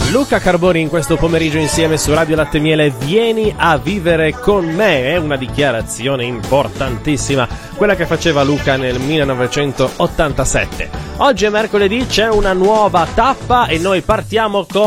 Luca Carboni in questo pomeriggio insieme su Radio Latte Miele. Vieni a vivere con me, è una dichiarazione importantissima, quella che faceva Luca nel 1987. Oggi è mercoledì, c'è una nuova tappa e noi partiamo con